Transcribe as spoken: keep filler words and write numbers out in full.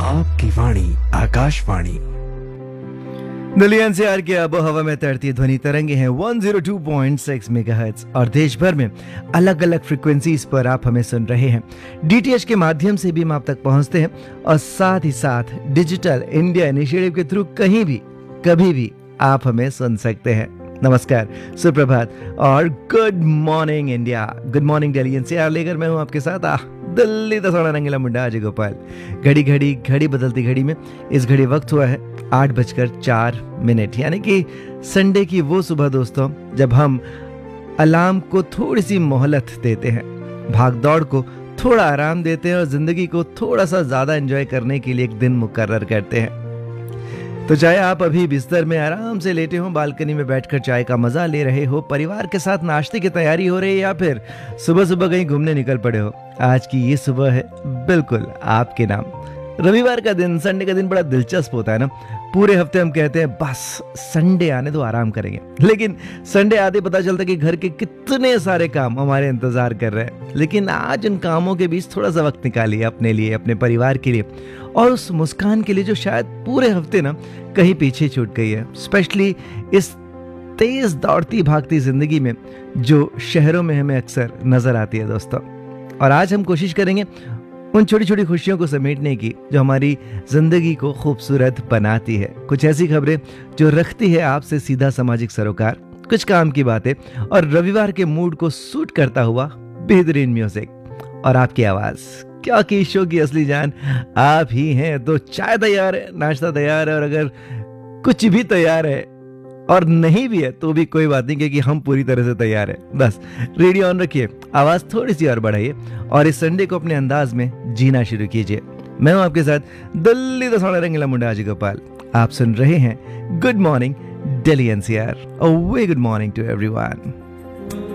आपकी वाणी आकाशवाणी। दिल्ली एनसीआर के आबो हवा में तैरती ध्वनि तरंगे हैं एक सौ दो पॉइंट छह मेगाहर्ट्ज और देश भर में अलग अलग फ्रीक्वेंसीज पर आप हमें सुन रहे हैं। डीटीएच के माध्यम से भी हम आप तक पहुंचते हैं और साथ ही साथ डिजिटल इंडिया इनिशिएटिव के थ्रू कहीं भी कभी भी आप हमें सुन सकते हैं। नमस्कार, सुप्रभात और good morning India, good morning Delhi NCR लेकर मैं हूं आपके साथ आ दिल्ली दसौड़ा रंगीला मुंडा अजय गोपाल। घड़ी घड़ी घड़ी बदलती घड़ी में इस घड़ी वक्त हुआ है आठ बजकर चार मिनट, यानी कि संडे की वो सुबह दोस्तों जब हम अलार्म को थोड़ी सी मोहलत देते हैं, भाग दौड़ को थोड़ा आराम देते हैं और जिंदगी को थोड़ा सा ज्यादा एंजॉय करने के लिए एक दिन मुकर्रर करते हैं। तो चाहे आप अभी बिस्तर में आराम से लेटे हो, बालकनी में बैठकर चाय का मजा ले रहे हो, परिवार के साथ नाश्ते की तैयारी हो रही है या फिर सुबह सुबह कहीं घूमने निकल पड़े हो, आज की ये सुबह है बिल्कुल आपके नाम। रविवार का दिन, संडे का दिन बड़ा दिलचस्प होता है ना। पूरे हफ्ते हम कहते हैं बस संडे आने तो आराम करेंगे, लेकिन संडे आते पता चलता है कि घर के कितने सारे काम हमारे इंतजार कर रहे हैं। लेकिन आज उन कामों के बीच थोड़ा सा वक्त निकालिए अपने लिए, अपने परिवार के लिए और उस मुस्कान के लिए जो शायद पूरे हफ्ते ना कहीं पीछे छूट गई है, स्पेशली इस तेज दौड़ती भागती जिंदगी में जो शहरों में हमें अक्सर नजर आती है दोस्तों। और आज हम कोशिश करेंगे उन छोटी छोटी खुशियों को समेटने की जो हमारी जिंदगी को खूबसूरत बनाती है। कुछ ऐसी खबरें जो रखती है आपसे सीधा सामाजिक सरोकार, कुछ काम की बातें और रविवार के मूड को सूट करता हुआ बेहतरीन म्यूजिक और आपकी आवाज। क्या कि शो की असली जान आप ही हैं। तो चाय तैयार है, नाश्ता तैयार है और अगर कुछ भी तैयार है और नहीं भी है तो भी कोई बात नहीं, क्योंकि हम पूरी तरह से तैयार है। बस रेडियो ऑन रखिए, आवाज थोड़ी सी और बढ़ाइए और इस संडे को अपने अंदाज में जीना शुरू कीजिए। मैं हूं आपके साथ दिल्ली दसौड़ा रंगीला मुंडा अजय गोपाल। आप सुन रहे हैं good morning Delhi NCR. A very good morning to everyone.